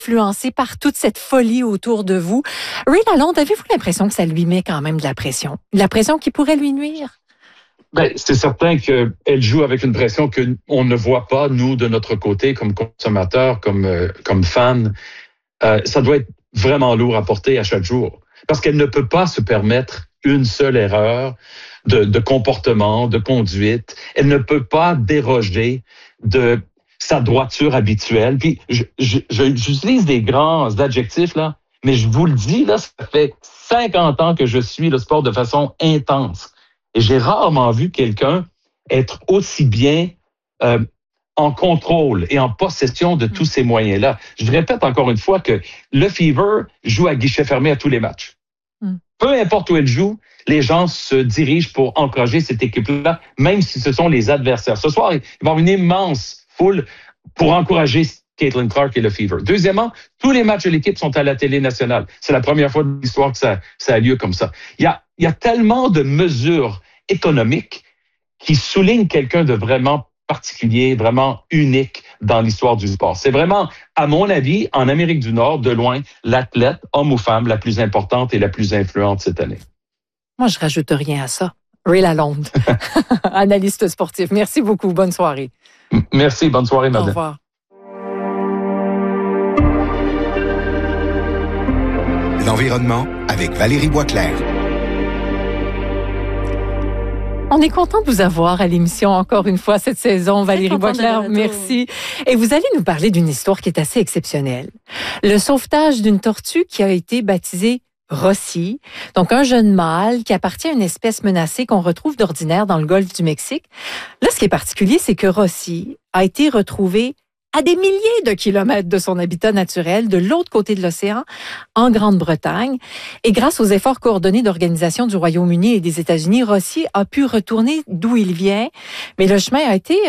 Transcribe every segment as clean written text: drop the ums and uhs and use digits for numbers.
influencé par toute cette folie autour de vous. Ray Lalonde, avez-vous l'impression que ça lui met quand même de la pression? De la pression qui pourrait lui nuire? Ben, c'est certain qu'elle joue avec une pression qu'on ne voit pas, nous, de notre côté, comme consommateurs, comme fans. Ça doit être vraiment lourd à porter à chaque jour. Parce qu'elle ne peut pas se permettre une seule erreur de comportement, de conduite. Elle ne peut pas déroger de sa droiture habituelle. Puis, j'utilise des grands adjectifs, là, mais je vous le dis, là, ça fait 50 ans que je suis le sport de façon intense. Et j'ai rarement vu quelqu'un être aussi bien en contrôle et en possession de tous ces moyens-là. Je répète encore une fois que le Fever joue à guichet fermé à tous les matchs. Peu importe où elle joue, les gens se dirigent pour encourager cette équipe-là, même si ce sont les adversaires. Ce soir, il va y avoir une immense foule pour encourager Caitlin Clark et le Fever. Deuxièmement, tous les matchs de l'équipe sont à la télé nationale. C'est la première fois de l'histoire que ça a lieu comme ça. Il y a tellement de mesures économiques qui soulignent quelqu'un de vraiment particulier, vraiment unique dans l'histoire du sport. C'est vraiment, à mon avis, en Amérique du Nord, de loin, l'athlète, homme ou femme, la plus importante et la plus influente cette année. Moi, je rajoute rien à ça. Ray Lalonde, analyste sportif. Merci beaucoup. Bonne soirée. Merci. Bonne soirée, madame. Au revoir. L'environnement avec Valérie Boisclair. On est content de vous avoir à l'émission encore une fois cette saison, Valérie Boisclair. Merci. Et vous allez nous parler d'une histoire qui est assez exceptionnelle. Le sauvetage d'une tortue qui a été baptisée Rossi, donc un jeune mâle qui appartient à une espèce menacée qu'on retrouve d'ordinaire dans le golfe du Mexique. Là, ce qui est particulier, c'est que Rossi a été retrouvé à des milliers de kilomètres de son habitat naturel, de l'autre côté de l'océan, en Grande-Bretagne. Et grâce aux efforts coordonnés d'organisations du Royaume-Uni et des États-Unis, Rossi a pu retourner d'où il vient. Mais le chemin a été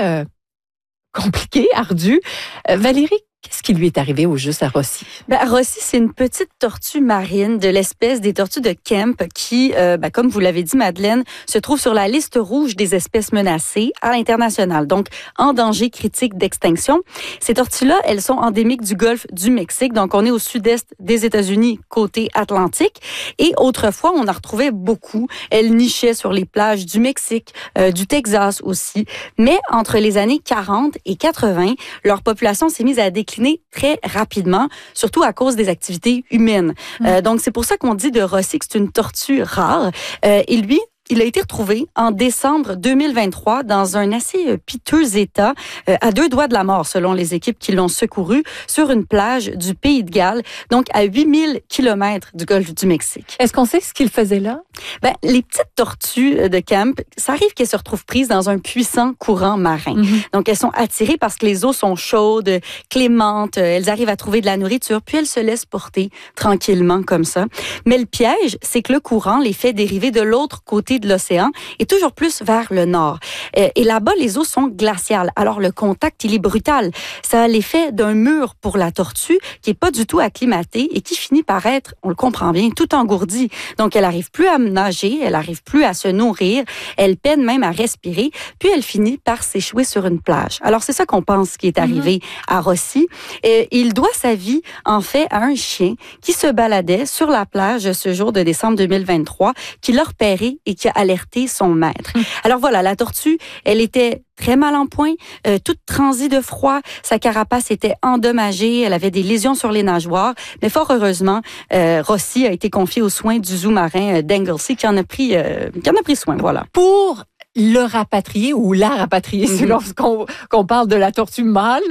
compliqué, ardu. Valérie, qu'est-ce qui lui est arrivé au juste à Rossi? Rossi, c'est une petite tortue marine de l'espèce des tortues de Kemp qui, comme vous l'avez dit, Madeleine, se trouve sur la liste rouge des espèces menacées à l'international, donc en danger critique d'extinction. Ces tortues-là, elles sont endémiques du golfe du Mexique, donc on est au sud-est des États-Unis, côté Atlantique. Et autrefois, on en retrouvait beaucoup. Elles nichaient sur les plages du Mexique, du Texas aussi. Mais entre les années 40 et 80, leur population s'est mise à décliner très rapidement, surtout à cause des activités humaines. Donc, c'est pour ça qu'on dit de Rossi que c'est une tortue rare. Et lui, il a été retrouvé en décembre 2023 dans un assez piteux état, à 2 doigts de la mort selon les équipes qui l'ont secouru, sur une plage du Pays de Galles, donc à 8000 kilomètres du golfe du Mexique. Est-ce qu'on sait ce qu'il faisait là? Les petites tortues de Kemp, ça arrive qu'elles se retrouvent prises dans un puissant courant marin. Donc, elles sont attirées parce que les eaux sont chaudes, clémentes, elles arrivent à trouver de la nourriture, puis elles se laissent porter tranquillement comme ça. Mais le piège, c'est que le courant les fait dériver de l'autre côté de l'océan et toujours plus vers le nord. Et là-bas, les eaux sont glaciales. Alors, le contact, il est brutal. Ça a l'effet d'un mur pour la tortue qui est pas du tout acclimatée et qui finit par être, on le comprend bien, tout engourdie. Donc, elle arrive plus à nager, elle arrive plus à se nourrir, elle peine même à respirer, puis elle finit par s'échouer sur une plage. Alors, c'est ça qu'on pense qui est arrivé à Rossi. Et il doit sa vie, en fait, à un chien qui se baladait sur la plage ce jour de décembre 2023, qui l'a repéré et qui a alerté son maître. Alors voilà, la tortue, elle était très mal en point, toute transie de froid, sa carapace était endommagée, elle avait des lésions sur les nageoires, mais fort heureusement, Rossi a été confié aux soins du zoo marin d'Anglesey qui en a pris soin, voilà. Pour le rapatrier ou la rapatrier, c'est lorsqu'on parle de la tortue mâle,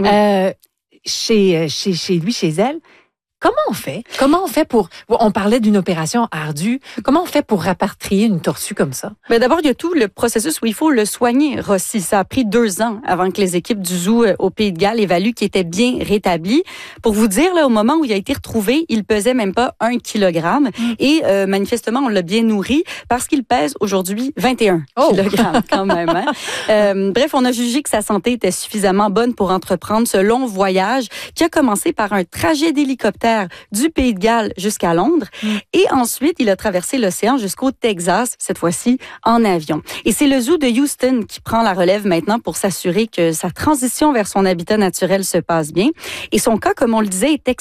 chez lui, chez elle. Comment on fait? On parlait d'une opération ardue. Comment on fait pour rapatrier une tortue comme ça? D'abord, il y a tout le processus où il faut le soigner, Rossi. Ça a pris 2 ans avant que les équipes du zoo au Pays de Galles évaluent qu'il était bien rétabli. Pour vous dire, là, au moment où il a été retrouvé, il pesait même pas 1 kilogramme. Et manifestement, on l'a bien nourri parce qu'il pèse aujourd'hui 21 kilogrammes quand même. Bref, on a jugé que sa santé était suffisamment bonne pour entreprendre ce long voyage qui a commencé par un trajet d'hélicoptère du Pays de Galles jusqu'à Londres. Et ensuite, il a traversé l'océan jusqu'au Texas, cette fois-ci en avion. Et c'est le zoo de Houston qui prend la relève maintenant pour s'assurer que sa transition vers son habitat naturel se passe bien. Et son cas, comme on le disait, est